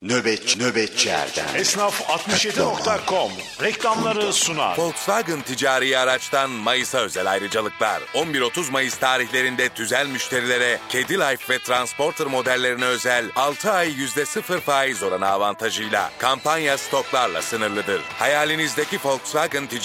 Nöbetçi Erdem. Esnaf67.com reklamları sunar. Volkswagen ticari araçtan Mayıs'a özel ayrıcalıklar. 11-30 Mayıs tarihlerinde tüzel müşterilere Kedi Life ve Transporter modellerine özel 6 ay %0 faiz oranı avantajıyla kampanya stoklarla sınırlıdır. Hayalinizdeki Volkswagen ticari